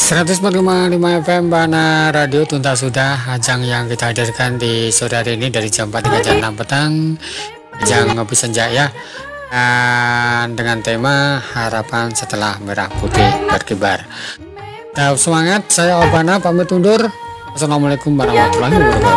104,5 FM Bana Radio tuntas sudah ajang yang kita hadirkan di sore hari ini dari jam 4 hingga jam 6 petang, ajang ngopi senja ya, dan dengan tema harapan setelah merah putih berkibar. Tetap semangat, saya Obana pamit undur. Assalamualaikum warahmatullahi wabarakatuh.